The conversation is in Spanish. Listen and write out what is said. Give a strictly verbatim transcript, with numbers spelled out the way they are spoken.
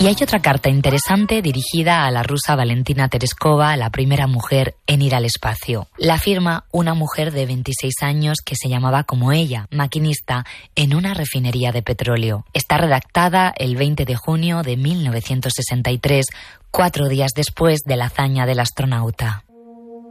Y hay otra carta interesante dirigida a la rusa Valentina Tereskova, la primera mujer en ir al espacio. La firma una mujer de veintiséis años que se llamaba como ella, maquinista en una refinería de petróleo. Está redactada el veinte de junio de mil novecientos sesenta y tres, cuatro días después de la hazaña del astronauta.